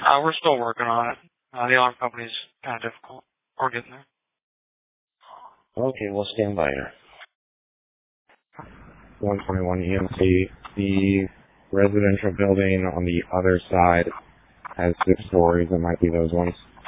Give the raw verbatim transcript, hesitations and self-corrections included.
Uh, we're still working on it. Uh, the alarm company's kind of difficult. We're getting there. Okay, we'll stand by here. one twenty-one E M C. The residential building on the other side has six stories. It might be those ones.